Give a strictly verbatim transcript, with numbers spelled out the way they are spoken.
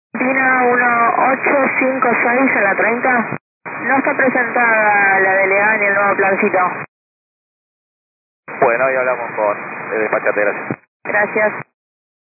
Argentina uno ocho cinco seis a la treinta. No está presentada la delegada ni el nuevo plancito. Bueno, ahí hablamos con el despachante, gracias. Gracias.